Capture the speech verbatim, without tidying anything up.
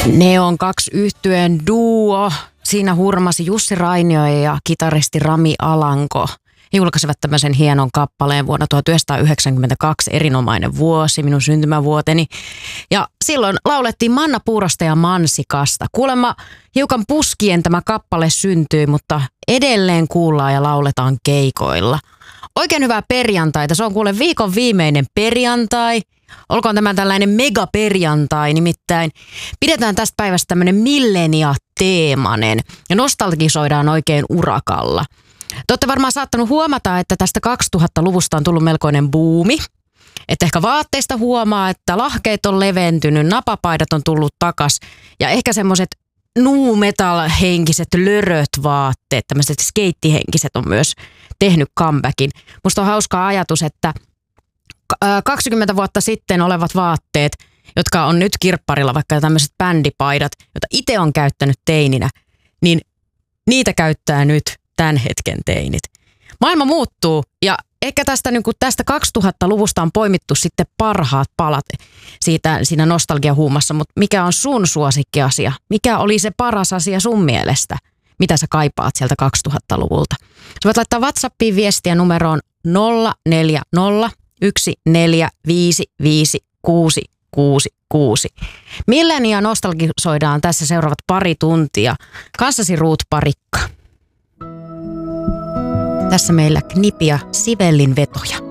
Ne on kaksi yhtyeen duo. Siinä hurmasi Jussi Rainio ja kitaristi Rami Alanko. He julkaisivat tämmöisen hienon kappaleen vuonna tuhatyhdeksänsataayhdeksänkymmentäkaksi, erinomainen vuosi, minun syntymävuoteni. Ja silloin laulettiin Manna Puurosta ja Mansikasta. Kuulemma hiukan puskien tämä kappale syntyi, mutta edelleen kuullaan ja lauletaan keikoilla. Oikein hyvää perjantaita. Se on kuule viikon viimeinen perjantai. Olkoon tämä tällainen megaperjantai, nimittäin pidetään tästä päivästä tämmöinen millenia-teemainen ja nostalgisoidaan oikein urakalla. Te olette varmaan saattanut huomata, että tästä kaksituhattaluvusta on tullut melkoinen buumi. Että ehkä vaatteista huomaa, että lahkeet on leventynyt, napapaidat on tullut takas ja ehkä semmoiset nu metal-henkiset löröt vaatteet, tämmöiset skeittihenkiset on myös tehnyt comebackin. Musta on hauska ajatus, että kaksikymmentä vuotta sitten olevat vaatteet, jotka on nyt kirpparilla, vaikka tämmöiset bändipaidat, joita itse on käyttänyt teininä, niin niitä käyttää nyt tämän hetken teinit. Maailma muuttuu ja ehkä tästä, niin kuin tästä kaksituhattaluvusta on poimittu sitten parhaat palat siitä, siinä nostalgiahuumassa, mutta mikä on sun suosikkiasia? Mikä oli se paras asia sun mielestä? Mitä sä kaipaat sieltä kaksituhattaluvulta? Sä voit laittaa WhatsAppiin viestiä numeroon nolla neljä nolla yksi neljä viisi viisi kuusi kuusi kuusi. Millenia nostalgisoidaan tässä seuraavat pari tuntia. Kanssasi Ruut Parikka. Tässä meillä Knip ja Sivellin vetoja.